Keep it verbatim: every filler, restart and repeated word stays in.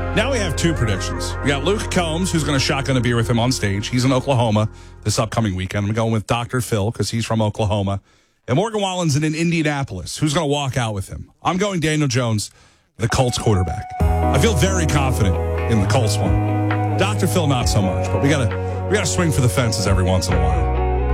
Now we have two predictions. We got Luke Combs, who's going to shotgun a beer with him on stage. He's in Oklahoma this upcoming weekend. I'm going with Doctor Phil because he's from Oklahoma. And Morgan Wallen's in Indianapolis. Who's going to walk out with him? I'm going Daniel Jones, the Colts quarterback. I feel very confident in the Colts one. Doctor Phil, not so much, but we got to we got to swing for the fences every once in a while.